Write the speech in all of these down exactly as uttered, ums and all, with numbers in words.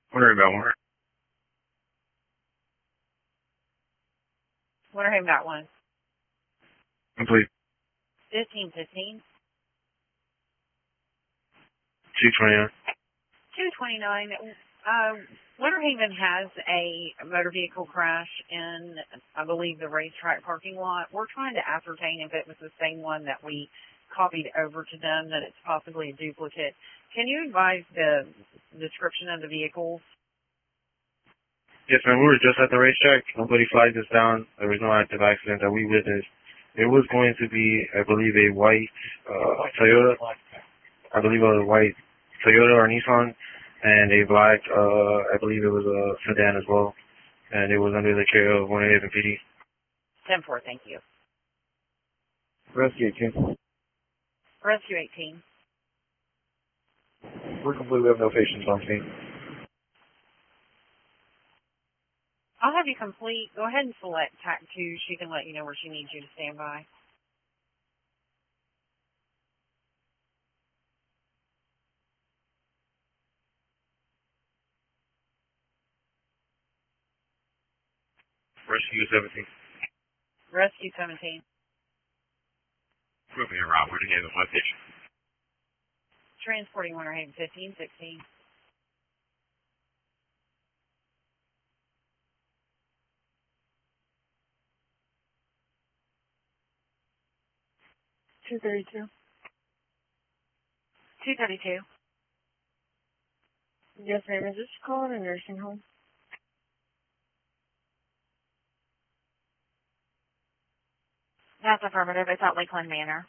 Wondering about one. Winterhaven got one. Complete. Fifteen fifteen. two twenty-nine. Two twenty nine. Uh, Winterhaven has a motor vehicle crash in, I believe, the racetrack parking lot. We're trying to ascertain if it was the same one that we copied over to them, that it's possibly a duplicate. Can you advise the description of the vehicles? Yes, ma'am. We were just at the racetrack. Nobody flagged us down. There was no active accident that we witnessed. It was going to be, I believe, a white uh, Toyota. I believe it was a white Toyota or Nissan, and a black, uh, I believe it was a sedan as well. And it was under the care of Winterhaven P D. ten four, thank you. Rescue eighteen. Rescue eighteen. We're complete. We have no patients on scene. I'll have you complete. Go ahead and select T A C two. She can let you know where she needs you to stand by. Rescue seventeen. Rescue seventeen. Moving around. We're together. One patient. Transporting Winterhaven fifteen sixteen. two thirty-two. two thirty-two. Yes, ma'am. Is this calling a nursing home? That's affirmative. It's at Lakeland Manor.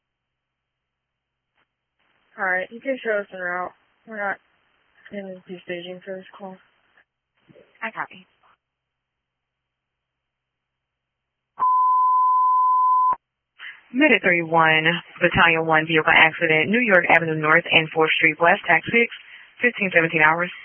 All right. You can show us en route. We're not in the staging for this call. I copy. Minute thirty-one, Battalion one vehicle accident, New York Avenue North and fourth Street West, tax six, fifteen seventeen hours.